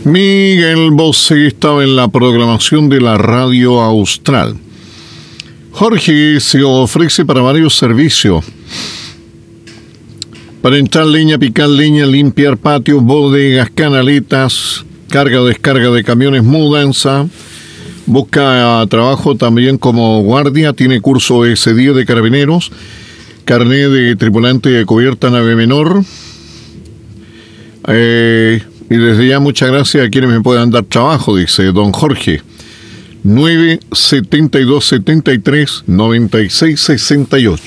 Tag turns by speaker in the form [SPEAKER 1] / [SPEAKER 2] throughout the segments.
[SPEAKER 1] Miguel Bosé estaba en la programación de la radio austral. Jorge se ofrece para varios servicios. Para entrar leña, picar leña, limpiar patios, bodegas, canaletas, carga o descarga de camiones, mudanza. Busca trabajo también como guardia, tiene curso S10 de carabineros, carnet de tripulante de cubierta nave menor. Y desde ya muchas gracias a quienes me puedan dar trabajo, dice don Jorge. 972-73-96-68.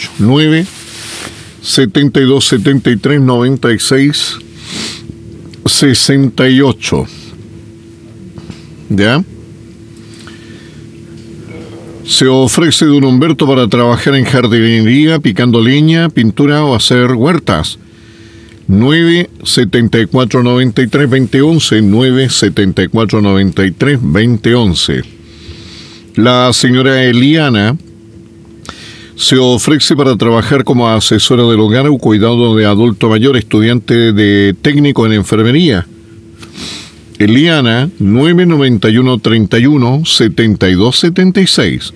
[SPEAKER 1] 972-73-96-68. ¿Ya? Se ofrece don Humberto para trabajar en jardinería, picando leña, pintura o hacer huertas. 974-93-2011, 974-93-2011. La señora Eliana se ofrece para trabajar como asesora del hogar o cuidado de adulto mayor, estudiante de técnico en enfermería. Eliana, 991-31-7276.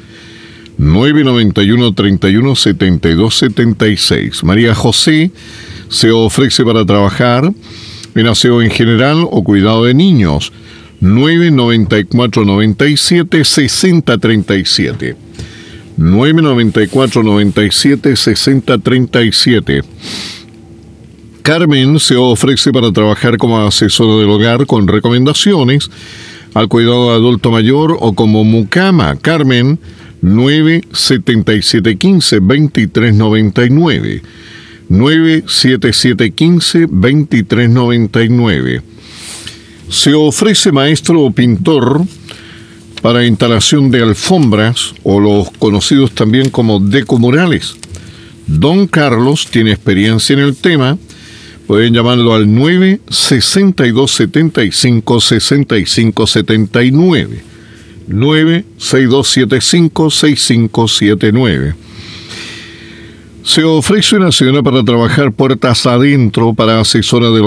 [SPEAKER 1] 991-31-7276. María José se ofrece para trabajar en aseo en general o cuidado de niños. 994-97-6037. 994-97-6037. Carmen se ofrece para trabajar como asesora del hogar con recomendaciones al cuidado de adulto mayor o como mucama. Carmen, 97715-2399. 97715-2399. Se ofrece maestro o pintor para instalación de alfombras o los conocidos también como decomurales. Don Carlos tiene experiencia en el tema. Pueden llamarlo al 96275-6579. 96275-6579. Se ofrece una señora para trabajar puertas adentro para asesora de